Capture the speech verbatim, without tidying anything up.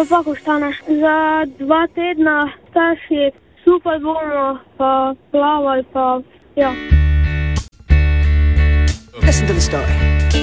pa Koštane. Za dva tedna starši super bomo pa plavali pa ja. Listen to the story.